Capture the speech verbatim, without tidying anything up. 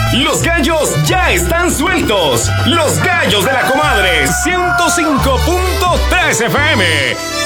Los gallos ya están sueltos. Los gallos de la comadre ciento cinco punto tres F M.